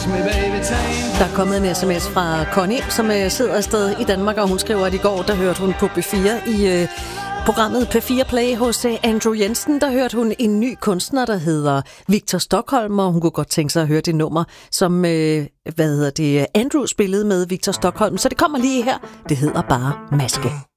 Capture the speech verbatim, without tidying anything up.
Der er kommet en sms fra Connie, som øh, sidder afsted i Danmark, og hun skriver, at i går, der hørte hun på P fire i øh, programmet P fire Play hos øh, Andrew Jensen. Der hørte hun en ny kunstner, der hedder Victor Stockholm, og hun kunne godt tænke sig at høre det nummer, som øh, hvad hedder det, Andrew spillede med Victor Stockholm. Så det kommer lige her. Det hedder bare Maske.